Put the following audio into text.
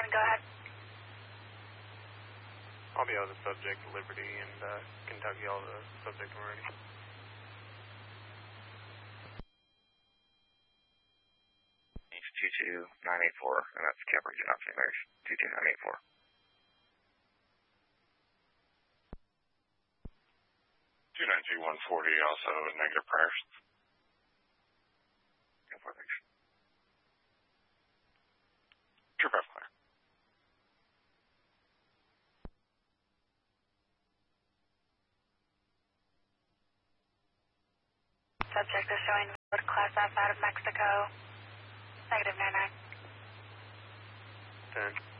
go ahead. I'll be out of the subject, Liberty, and Kentucky, all the subject already. It's 22984, and that's Cap Region up St. Mary's, 22984. 292-140, also negative prayers. Yeah, 4 thanks. True breath clear. Subject is showing class F out of Mexico, negative 99. 10.